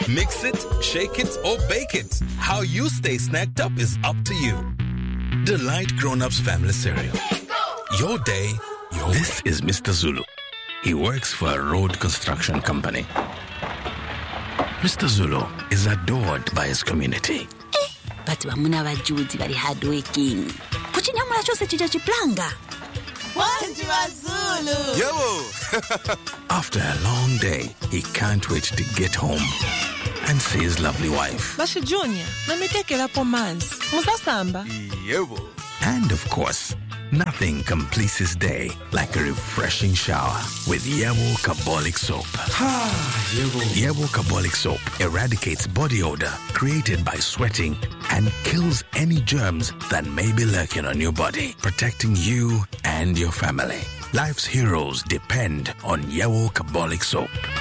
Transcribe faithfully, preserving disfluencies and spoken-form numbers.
Mix it, shake it, or bake it. How you stay snacked up is up to you. Delight Grown-Ups Family Cereal. Your day, your way. This is Mister Zulu. He works for a road construction company. Mister Zulu is adored by his community. But bamuna bajuzi bali hardworking. Kuchinyamula chose chicha chiplanga. Wanji Zulu. Yo! After a long day, he can't wait to get home and see his lovely wife. Bashi Junior, namitekela pomanzi. Musasamba. Yo! And of course, nothing completes his day like a refreshing shower with Yebo Carbolic Soap. Yebo Carbolic Soap eradicates body odor created by sweating and kills any germs that may be lurking on your body, protecting you and your family. Life's heroes depend on Yebo Carbolic Soap.